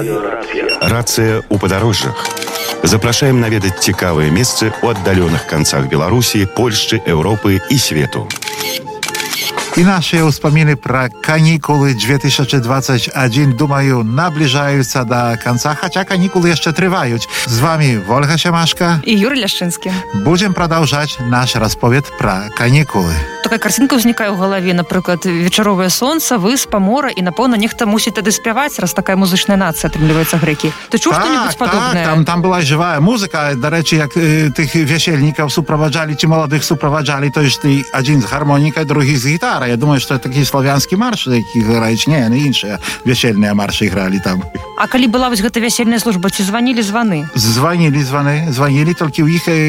Рацыя ў падарожжах. Запрашаем наведаць цікавыя месцы ў аддаленых канцах Беларусі, Польшчы, Еўропы і свету. I nasze wspomnienie про kanikuły 2021, думаю, наближаются до конца, хотя каникулы еще трwają. С вами Ольга Семашко и Юрий Ляшчинский. Будем продолжать наш расповед про каникулы. Такая картинка возникает в голове, например, вечеровое солнце, выспа, море, и, напевно, ніхто мусить тоді співати, раз така музична нація, отрымлівається греки. Ти чув що-нибудь подобне? Так, там була жива музика. До речі, як тих весельників супроводжали, чи молодих супроводжали, то ж один з гармонікою, другий з гітарою. Я думаю, що такі славянські марші, які грають, не інші весельні марші грали там. А коли була ось гэта весельная служба, ці звонили звоны? Звонили, тільки у їх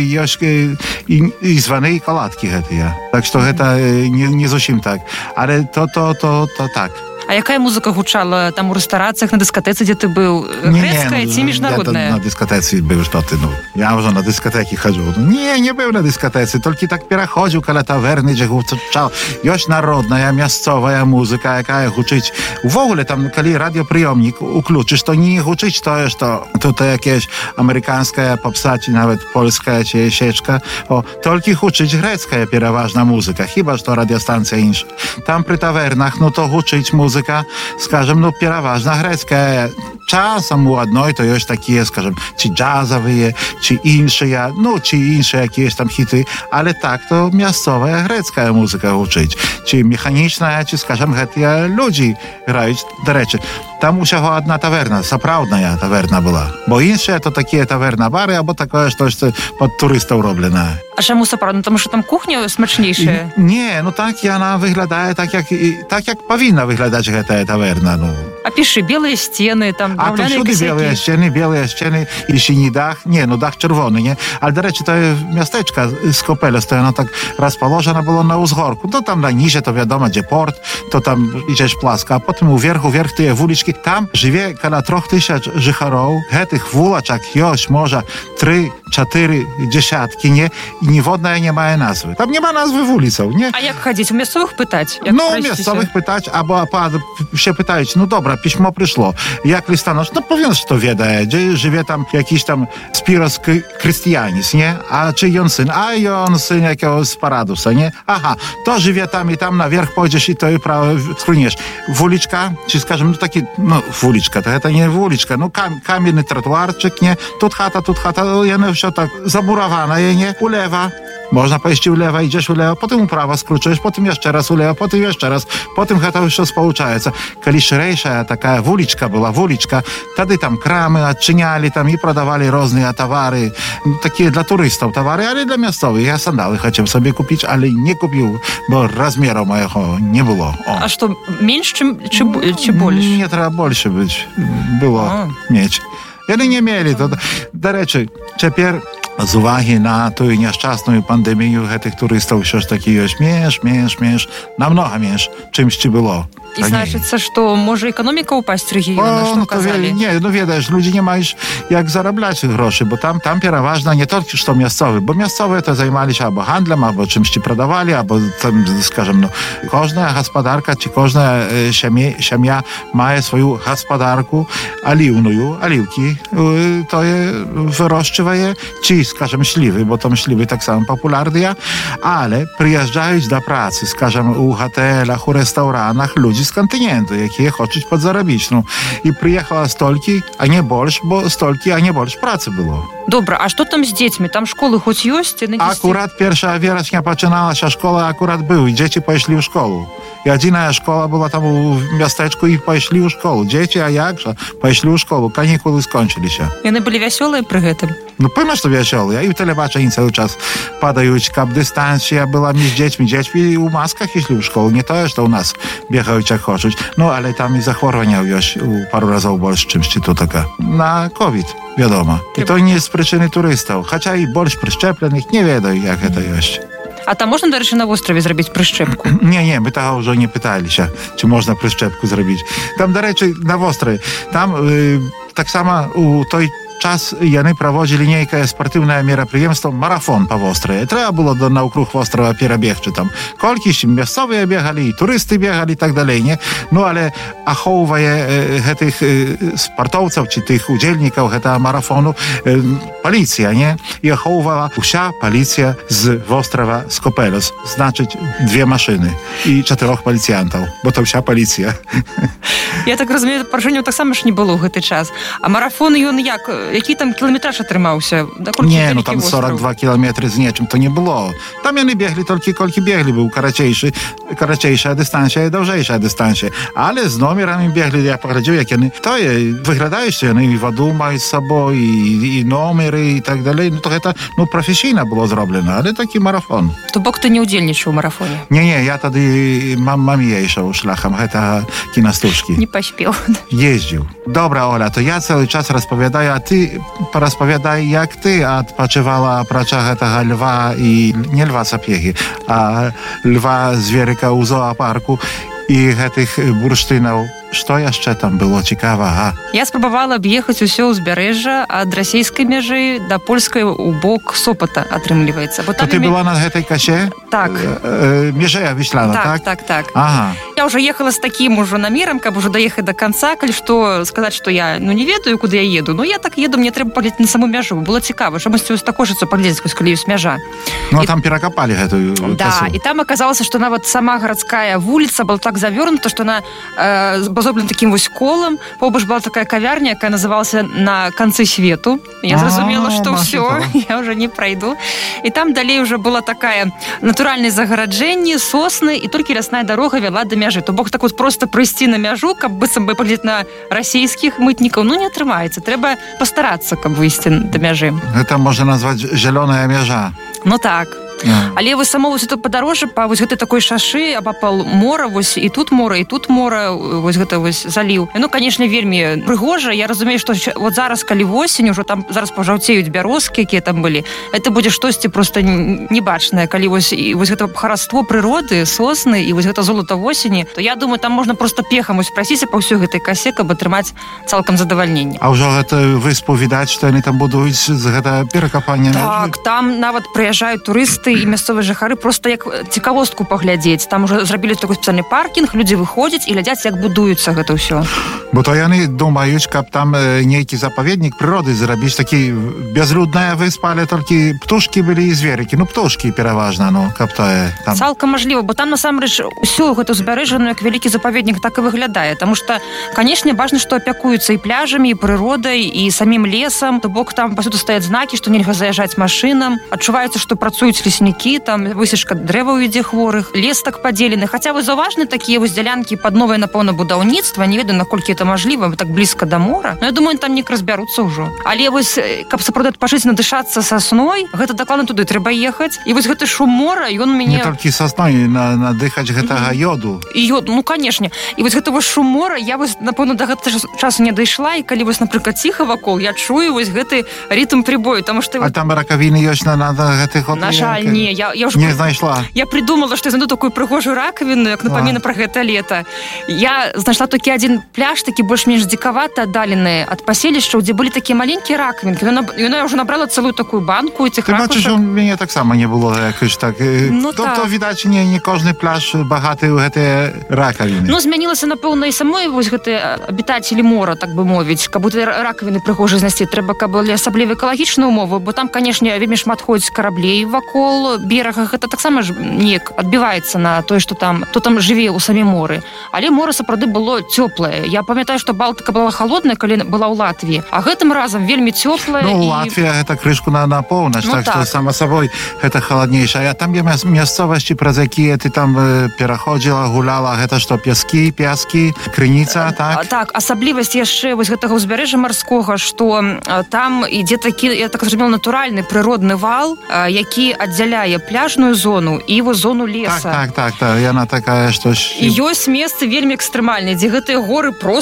є і звони, і колядки гэтыя. Так що гэта не зовсім так. Але то так. А якая музыка гучала там у рэстарацыях, на дыскатэцы, дзе ты быў? Грэцкая ці міжнародная? На дыскатэцы быў, што ты, я ўжо на дыскатэкі хаджу. Не быў на дыскатэцы, толькі так пераходзіў каля таверны, дзе гучаў. Ёсць народная, мясцовая музыка, якая гучыць. Увогуле, там, калі радыёпрыёмнік уключыш, то не гучыць тое, што тут якаясь амерыканская попса, ці нават польская, ці яшечка. Толькі гучыць грэцкая пераважна музыка, хіба што радыёстанцыя інша. Там пры тавернах, то гучыць музыка, скажем, пераважна грэцкая. Часам у адной то ёсць такія, скажем, ці джазавыя, ці іншыя, ці іншыя якісь там хіты, але так то мясцовая грэцкая музыка гучыць, ці механічная, ці, скажем, гэтыя людзі граюць. Дарэчы, там усяго одна таверна, сапраўдная таверна была, бо іншыя то такія таверна-бары, або такое штось пад турыстаў робленае. А чаму сапраўдна? Тому що там кухня смачнейшая? Не, так яна выглядае так, як павінна выглядаць гэтая таверна. А піши, белые стены, там драўляныя касякі. Белые сцены і сіні дах. Дах чырвоны, не? Але, дарэчы, тое мястэчка з Копелеста, яно так расположена было на ўзгорку. То там на ніже, то вядома, дзе порт, то там ідзеш пласка, а потым уверх тыя вулічкі. Там жыве каля 3000 жыхароў. Гэтых вулачак ёсць, можа, 3-4 дзесяткі, не? І ніводная не мае назвы. Там няма назвы вуліцаў, не? А як хадзіць? У мясцовых пытаць? Мясцовых пытаць, або все пытаюць, добра, пісьмо прыйшло. Як лістаноч? Павін, што ведае, дзе жыве там якісь там Спірос Крыстіяніс, не? А чый ён сын? А ён сын якогось Спарадуса, не? Ага, то жыве там, і там наверх пойдзеш, і то і право скрунеш. Вулічка, ці, скажем, такі, вулічка, то гэта не вулічка, каменны тротуарчык, не? Тут хата, яно ўсё так забураванае, не? Улева. Można pójść w lewo, idziesz w lewo, potem u prawa skrócisz, potem jeszcze raz u lewo, potem jeszcze raz, potem to już się spouczaється. Kiedy szersza taka wuliczka była, wtedy tam kramy odczyniali tam i prodawali różne towary, takie dla turystów towary, ale dla miastowych. Ja sandały chciałem sobie kupić, ale nie kupił, bo rozmiaru mojego nie było. A co, mniejszy czy больше? Nie, trzeba больше być, było mieć. Ale nie mieli, to do rzeczy, teraz z uwagi na tę nieszczęsną pandemię tych turystów już taki jest mniejszy, намного mniejszy, czymś ci było. I значится, что może ekonomika upaść regionu, что казали? Nie, wiesz, ludzie nie mają jak zarabiać groszy, bo tam przeważnie nie tylko że miastowy, bo miastowe to zajmowali się albo handlem, albo czymś ci prodawali, albo tam, скажем, każda gospodarka, czy każda siemia ma swoją gospodarkę oliwną, oliwki, to je wyrощиває, czy, скажем, śliwy, bo tam śliwy tak samo popularne, ale przyjeżdżają do pracy, скажем, u hotelach, u restaurantach ludzi z kontynentu, jakie chcą podzarobić. I przyjechała stolki, a nie больше, bo stolki, a nie больше pracy było. Dobra, a co tam z dziećmi? Tam szkoły choć jest? Akurat 1 września zaczynała się szkoła, akurat był i dzieci poszli w szkołę. I jedyna szkoła była tam w miasteczku i poszli w szkołę. Dzieci, a jakże? Poszli w szkołę, kanikuły skończyli się. I one byli wesołe przy tym? Pewnie, że wesołe. I w telebaczeniu cały czas padają kap dystancja, była mi z dziećmi. Dzieci u maskach szli w szkołę. Nie to, że u nas biegają jak chcą. Ale tam i zachorowania już paru razy больше, czymś to taka. Na COVID, wiadomo. I to nie z przyczyny turystów. Chociaż i больше przeszczepionych, nie wiedzą, jak to jest. A tam można, do rzeczy, na ostrowie zrobić przeszczepku? Nie, my tego już nie pytali się, czy można przeszczepku zrobić. Tam, do rzeczy, na ostrowie, tam tak samo u tej час яны праводзілі нейкае спартыўнае мерапрыемства марафон па востраве. Трэба было наўкруг вострава перабегчы там. Колькісь мясцовыя бегалі, і турысты бегалі і так далей, не? Ну, але ахоўвае гэтых спартоўцаў ці тых удзельнікаў гэтага марафону паліцыя, не? І ахоўвала уся паліцыя з вострава Скопелес. Значыць, 2 машыны і 4 паліцыянтаў, бо то вся паліцыя. Я так разумею, парушэнняў таксама ж не было ў гэты час. А марафон ён як? Які там кіламетраж атрымаўся? Не, ну там 42 кіламетры з нечым то не было. Там яны беглі толькі колькі беглі, быў карацейшая дыстанцыя і даўжэйшая дыстанцыя. Але з номерамі беглі, я паглядзеў, як яны выглядаюць, яны і ваду маюць з сабой, і номеры, і так далей. Ну, то гэта, прафесійна было зроблена, але такі марафон. То бок ты не ўдзельнічаў у марафоне? Не, я тады мам'ейшаў шляхам гэтага кінастужкі. Не паспеў. Ездзіў. Добра, Оля, то я цэлы час распавядаю, а ты параспавядай, як ты адпачывала апрача гэтага льва і не льва сапегі, а льва зверыка ў зоапарку і гэтых бурштынаў. Што яшчэ там было цікавага? Я спрабавала аб'ехаць усё ўзбярэжжа ад расійскай мяжы да польскай у бок Сопата, атрымліваецца. То ты была на гэтай касе? Так. Межея Вішляна, так? Так. Ага. Я ўжо ехала з такім ужо намерам, каб ужо даехаць да канца, калі што сказаць, што я не ведаю, куды я еду. Я так еду, мне трэба паглядзець на саму мяжу. Было цікава, чамусьці стакожыцца паглядзець, калі ёсць мяжа. Там перакапалі гэтую касу. Да, і там аказалася, што нават сама гарадская вуліца была так завернута, што она зроблена таким вось колам. Побач была такая кавярня, якая называлася «На канцы свету». Я зразумела, што ўсё, я ўжо не прайду. І там далей уже была такая натуральнае загараджэнне, сосны, і толькі лясная дарога вяла да мяжы. То бок так вот просто прыйсці на мяжу, каб быццам бы паглядзець на расійскіх мытнікаў, не атрымаецца. Трэба пастарацца, каб выйсці да мяжы. Гэта можна назваць зялёная мяжа. Так. Але вось само вось это падарожжа па вось гэтай такой шашы абапал мора, вось і тут мора, вось гэта вось заліў. Канешне, вельмі прыгожа. Я разумею, што вот зараз, калі восень, ужо там зараз пажаўцеюць бярозкі, якія там былі. Это будзе штосьці проста небачнае, калі вось гэта хараство прыроды, сосны і вось гэта золата восені, то я думаю, там можна проста пехам вось прасіцца па ўсёй гэтай касе, каб атрымаць цалкам задавальненне. А ўжо гэта выспу відаць, што яны там будуюць з гэта перакапання? Так, там нават прыязджаюць турысты і мясцовыя жыхары просто як цікавостку паглядзець. Там уже зрабілі такой спецыяльны паркінг, людзі выходзяць і глядзяць, як будуецца гэта ўсё. Бо то яны думаюць, каб там нейкі запаведнік прыроды зрабіць, такі бязлюдная выспа, але толькі птушкі былі і зверыкі. Птушкі пераважна, каб тое там. Цалкам мажліва, бо там насамрэч усё гэта ўзбярэжжа, як вялікі запаведнік, так і выглядае. Таму што, канешне, бачна, што апякуюцца і пляжамі, і прыродай, і самім лесам. То бок там пасюды стаяць знакі, што нельга заязджаць машынам. Адчуваецца, што працуюць леснікі, там высечка дрэваў ідзе хворых, лес так падзелены. Хаця вы заўважны такія вось дзялянкі пад новае, напэўна, будаўніцтва, не ведаю, наколькі это мажліва, так блізка да мора. Я думаю, там неяк разбяруцца ўжо. Але вось, каб сапраўды адпачыць, надышацца сасной, гэта дакладна туды трэба ехаць. І вось гэты шум мора, ён мяне... Не толькі сасной, надыхаць гэтага йоду. І йод, канешне. І вось гэта вось шум мора, я вось, напэўна, да гэтага часу не дайшла, і калі вось, напрыклад, ціха вакол, я чую вось гэты рытм прибою, таму што... А там ракавіны ёсць на гэтых На жаль, не. Я ўжо не знайшла. Я придумала, што я знайду такую прыгожую ракавіну, як напаміна пра гэта лета. Я знайшла толькі адзін пляж, такі больш-менш дзікаваты, аддалены ад паселішчаў, дзе былі такія маленькія ракавінкі. Яна ўжо набрала цэлую такую банку цих ракушак. Ты бачыш, у мяне таксама не было якось так. То відаць, не кожны пляж багаты ў гэтыя ракавіны. Змянілася, напэўна, і самой вось гэтыя абітацелі мора, так бы мовіць, каб гэты ракавіны прыгожа знайсці. Трэба, каб былі асаблівыя экалагічныя умовы, бо там, канешне, вельмі шмат ходзіць караблей вакол берага. Гэта таксама ж неяк адбіваецца на тое, што там жыве ў самім моры. Але мора сапраўды было цёплае. Я памятаю, што Балтыка была халодная, калі была ў Латвіі, а гэтым разам вельмі цёплая. Латвія гэта крышку на поўнач, так што сама сабой гэта халаднейшая. А там є мясцовасці, праз якія ты там пераходзіла, гуляла, гэта што, пяскі, крыніца, так? Так, асаблівасць яшчэ вось гэтага ўзбярэжжа марскога, што там ідзе такі, я так зразумела, натуральны прыродны вал, які аддзяляе пляжную зону і зону леса. Так, яна такая, што... І ёсць месцы вельмі экстрэмальныя, дзе гэтыя горы просто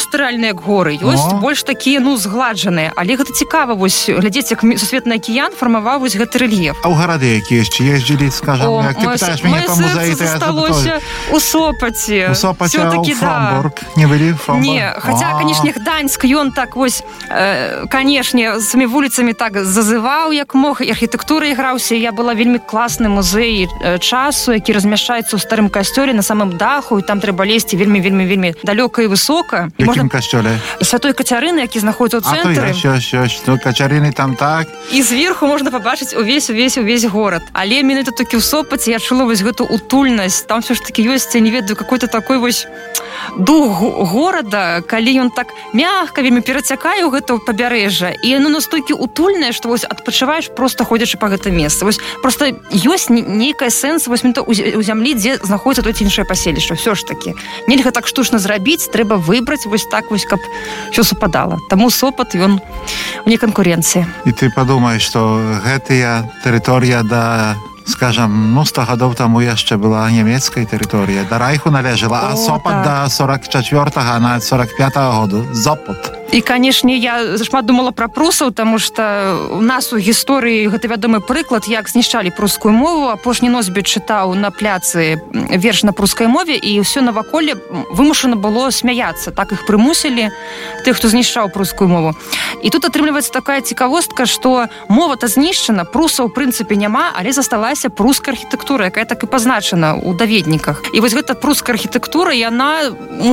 проста рэальныя як горы, ёсць больш такія, згладжаныя. Але гэта цікава, вось, глядзець, як сусветны акіян фармаваў вось гэты рэльеф. А ў гарады якія яшчэ ездзілі, скажам, як ты пытаеш мяне па музеі, то я засталося у Сопаце. У Сопаце, а ў Фромбург не былі? Не, хаця, канешне, Гданьск, ён так вось, канешне, з самі вуліцамі так зазываў, як мог, і архітэктурай граўся. Я была вельмі класны музей часу, які размяшчаецца ў старым касцёле на самым даху, і там трэба лезці вельмі далёка і высока. В якім касцёле? Святой Кацярыны, які знаходзіцца ў цэнтры. Ёсць. Кацярыны там так. І зверху можна пабачыць увесь горад. Але менавіта толькі ў Сопаце я чула вось гэту утульнасць. Там все ж таки ёсць, я не ведаю, какой-то такой вось дух горада, калі ён так мягка вельмі перацякае ў гэта пабярэжжа. І яно настолькі утульнае, што вось адпачываеш проста ходзячы па гэта месца. Вось проста ёсць нейкая сэнс вось у зямлі, дзе знаходзіцца то ці іншае паселішча. Всё ж таки. Нельга так штучна зрабіць, трэба выбраць вось так вось, каб ўсё супадала. Таму Сопат, ён вне канкурэнцыі. І ты падумаеш, што гэтая тэрыторыя да, скажам, 100 гадоў таму яшчэ была нямецкай тэрыторыя. Да Райху належала, а Сопат да 44-го, а нават 45-го году. Сопат. І, канешне, я шмат думала пра прусаў, таму што у нас у гісторыі гэта вядомы прыклад, як знішчалі прускую мову. Апошні носьбіт чытаў на пляцы верш на прускай мове, і ўсё наваколле вымушана было смяяцца. Так іх прымусілі, тых, хто знішчаў прускую мову. І тут атрымліваецца такая цікавостка, што мова-то знішчана, прусаў, у прынцыпе, няма, але засталася пруская архітэктура, якая так і пазначана ў даведніках. І вось гэта пруская архітэктура, яна,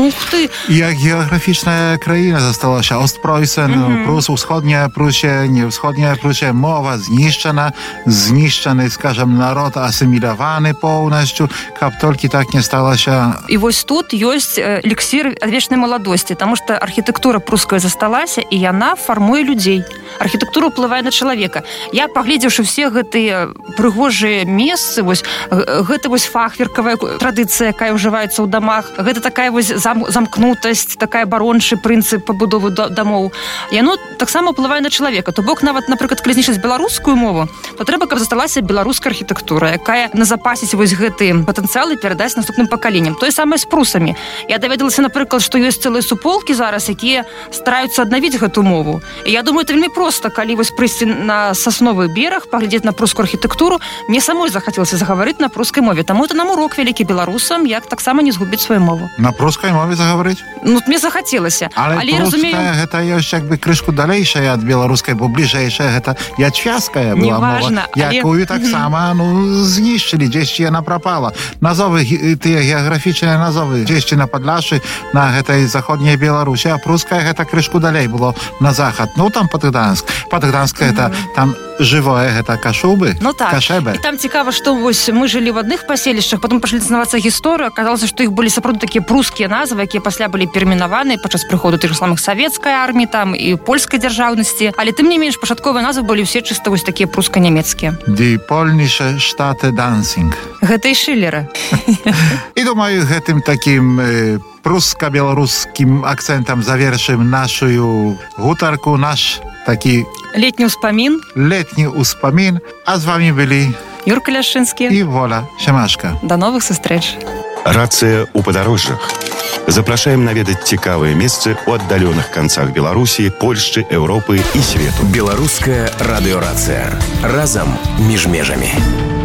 Як геаграфічная краіна засталася. Остпройсен, Прус, усходняя Прусія, не усходняя Прусія, мова знішчаны, скажем, народ асіміляваны поўнасцю, каб толькі так не сталася. І вось тут ёсць эліксір адвечнай маладосці, таму што архітэктура пруская засталася, і яна фармуе людзей. Архітэктура ўплывае на чалавека. Я, паглядзеўшы ўсе гэтыя прыгожыя месцы, вось, гэта вось фахверкавая традыцыя, якая ўжываецца ў дамах, гэта такая вось замкнутасць, такая барончы прынцып пабудовы дамоў. Яно таксама ўплывае на чалавека. То бок, нават, напрыклад, калі знішчыць беларускую мову, то трэба, каб засталася беларуская архітэктура, якая назапасіць вось гэты патэнцыял і перадаць наступным пакаленням. Тое самае з прусамі. Я даведалася, напрыклад, што ёсць цэлыя суполкі зараз, якія стараюцца аднавіць гэту мову. І я думаю, это вельмі проста, калі вось прыйсці на Сасновы бераг, паглядзець на прускую архітэктуру, мне самой захацелася загаварыць на прускай мове. Таму это нам урок вялікі беларусам, як таксама не згубіць сваю мову. На прускай мове загаварыць? Мне захацелася. Але я разумею, гэта ёсць як бы крышку далейшая ад беларускай, бо бліжэйшая гэта ячвязкая была мова, якую таксама знішчылі, дзесьці яна прапала. Назовы, тыя геаграфічныя назовы, дзесьці на Падляшшы, на гэтай заходняй Беларусі, а пруская гэта крышку далей было на захад. Там Гданьск. Гданьск гэта там жывое, гэта Кашубы, Кашэбе. І там цікава, што вось мы жылі в адных паселішчах, потом пачалі дазнавацца гісторыю, аказалася, што іх былі сапраўды такія прускія назвы, якія пасля былі перайменаваны падчас прыходу тых самых савецкай арміі там і польскай дзяржаўнасці, але тым не менш пачатковыя назвы былі ўсе чыста вось такія пруска-нямецкія. Die polnische Städte Dancing. Гэта і Шылера. І думаю, гэтым такім пруска-беларускім акцэнтам завершым нашу гутарку, наш такі летні ўспамін. А з вами былі Юрка Ляшчынскі і Воля Семашка. До новых сустрэч. Рацыя ў падарожжах. Запрашаем наведаць цікавыя месцы ў аддаленых канцах Беларусі, Польшчы, Еўропы і свету. Беларуская радыёрацыя. Разам між межамі.